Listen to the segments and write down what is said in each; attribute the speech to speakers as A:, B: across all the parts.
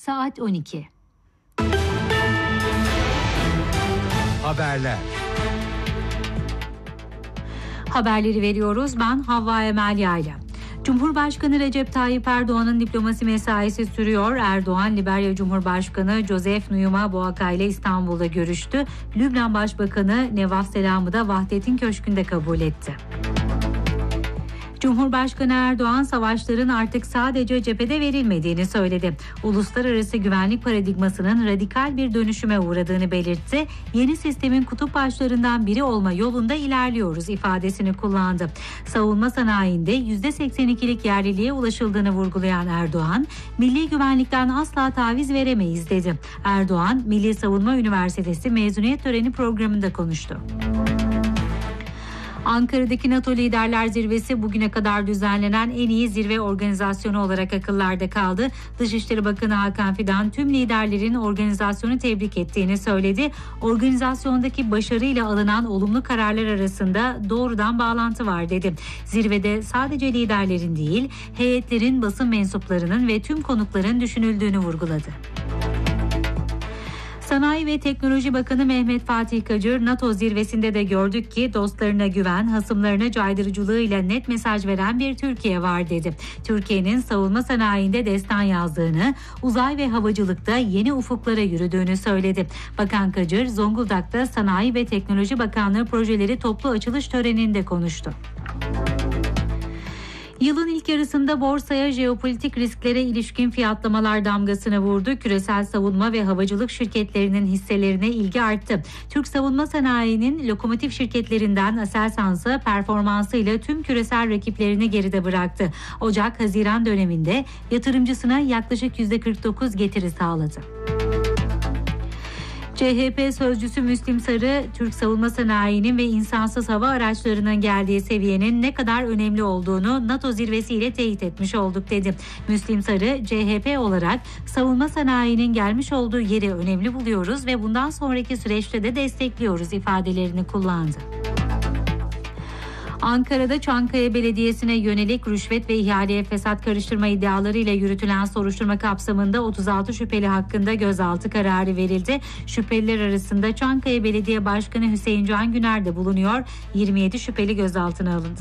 A: Saat 12.
B: Haberler.
A: Haberleri veriyoruz. Ben Havva Emel Yayla. Cumhurbaşkanı Recep Tayyip Erdoğan'ın diplomasi mesaisi sürüyor. Erdoğan, Liberya Cumhurbaşkanı Joseph Nuyuma Boaka ile İstanbul'da görüştü. Lübnan Başbakanı Nevaf Selam'ı da Vahdettin Köşkü'nde kabul etti. Cumhurbaşkanı Erdoğan, savaşların artık sadece cephede verilmediğini söyledi. Uluslararası güvenlik paradigmasının radikal bir dönüşüme uğradığını belirtti. Yeni sistemin kutup başlarından biri olma yolunda ilerliyoruz ifadesini kullandı. Savunma sanayinde %82'lik yerliliğe ulaşıldığını vurgulayan Erdoğan, milli güvenlikten asla taviz veremeyiz dedi. Erdoğan, Milli Savunma Üniversitesi mezuniyet töreni programında konuştu. Ankara'daki NATO Liderler Zirvesi bugüne kadar düzenlenen en iyi zirve organizasyonu olarak akıllarda kaldı. Dışişleri Bakanı Hakan Fidan tüm liderlerin organizasyonu tebrik ettiğini söyledi. Organizasyondaki başarıyla alınan olumlu kararlar arasında doğrudan bağlantı var dedi. Zirvede sadece liderlerin değil, heyetlerin, basın mensuplarının ve tüm konukların düşünüldüğünü vurguladı. Sanayi ve Teknoloji Bakanı Mehmet Fatih Kacır, NATO zirvesinde de gördük ki dostlarına güven, hasımlarına caydırıcılığıyla net mesaj veren bir Türkiye var dedi. Türkiye'nin savunma sanayinde destan yazdığını, uzay ve havacılıkta yeni ufuklara yürüdüğünü söyledi. Bakan Kacır, Zonguldak'ta Sanayi ve Teknoloji Bakanlığı projeleri toplu açılış töreninde konuştu. Yılın ilk yarısında borsaya jeopolitik risklere ilişkin fiyatlamalar damgasını vurdu. Küresel savunma ve havacılık şirketlerinin hisselerine ilgi arttı. Türk savunma sanayinin lokomotif şirketlerinden Aselsan'sa performansıyla tüm küresel rakiplerini geride bıraktı. Ocak-Haziran döneminde yatırımcısına yaklaşık %49 getiri sağladı. CHP sözcüsü Müslim Sarı, Türk savunma sanayinin ve insansız hava araçlarının geldiği seviyenin ne kadar önemli olduğunu NATO zirvesiyle teyit etmiş olduk dedi. Müslim Sarı, CHP olarak savunma sanayinin gelmiş olduğu yeri önemli buluyoruz ve bundan sonraki süreçte de destekliyoruz ifadelerini kullandı. Ankara'da Çankaya Belediyesi'ne yönelik rüşvet ve ihaleye fesat karıştırma iddialarıyla yürütülen soruşturma kapsamında 36 şüpheli hakkında gözaltı kararı verildi. Şüpheliler arasında Çankaya Belediye Başkanı Hüseyin Can Güner de bulunuyor. 27 şüpheli gözaltına alındı.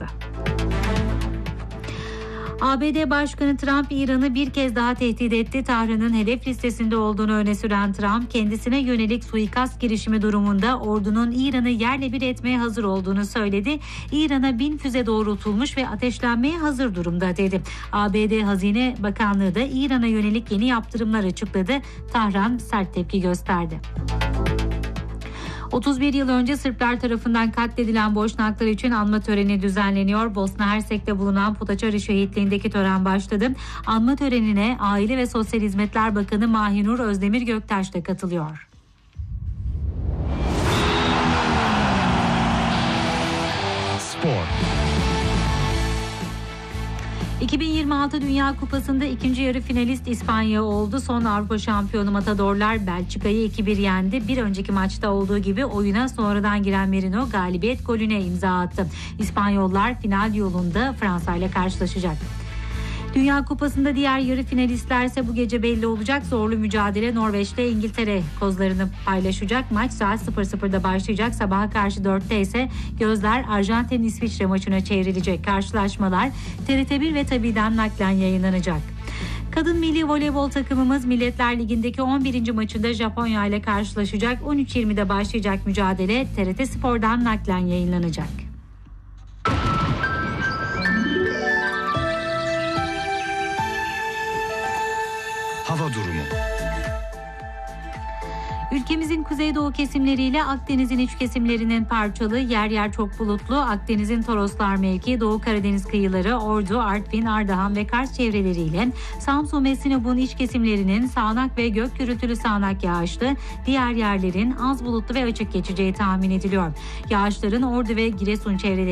A: ABD Başkanı Trump, İran'ı bir kez daha tehdit etti. Tahran'ın hedef listesinde olduğunu öne süren Trump, kendisine yönelik suikast girişimi durumunda ordunun İran'ı yerle bir etmeye hazır olduğunu söyledi. İran'a 1000 füze doğrultulmuş ve ateşlenmeye hazır durumda dedi. ABD Hazine Bakanlığı da İran'a yönelik yeni yaptırımlar açıkladı. Tahran sert tepki gösterdi. 31 yıl önce Sırplar tarafından katledilen Boşnaklar için anma töreni düzenleniyor. Bosna Hersek'te bulunan Potaçari şehitliğindeki tören başladı. Anma törenine Aile ve Sosyal Hizmetler Bakanı Mahinur Özdemir Göktaş da katılıyor.
B: Spor.
A: 2026 Dünya Kupası'nda ikinci yarı finalist İspanya oldu. Son Avrupa şampiyonu Matadorlar Belçika'yı 2-1 yendi. Bir önceki maçta olduğu gibi oyuna sonradan giren Merino galibiyet golüne imza attı. İspanyollar final yolunda Fransa ile karşılaşacak. Dünya Kupası'nda diğer yarı finalistler ise bu gece belli olacak. Zorlu mücadele Norveç ile İngiltere kozlarını paylaşacak. Maç saat 00'da başlayacak. Sabaha karşı 4'te ise gözler Arjantin-İsviçre maçına çevrilecek. Karşılaşmalar TRT1 ve TABİ'den naklen yayınlanacak. Kadın milli voleybol takımımız Milletler Ligi'ndeki 11. maçında Japonya ile karşılaşacak. 13.20'de başlayacak mücadele TRT Spor'dan naklen yayınlanacak.
B: Hava durumu.
A: Ülkemizin kuzeydoğu kesimleriyle Akdeniz'in iç kesimlerinin parçalı, yer yer çok bulutlu, Akdeniz'in Toroslar mevki, Doğu Karadeniz kıyıları, Ordu, Artvin, Ardahan ve Kars çevreleriyle Samsun ve Sinop'un iç kesimlerinin sağanak ve gök gürültülü sağanak yağışlı, diğer yerlerin az bulutlu ve açık geçeceği tahmin ediliyor. Yağışların Ordu ve Giresun çevreleri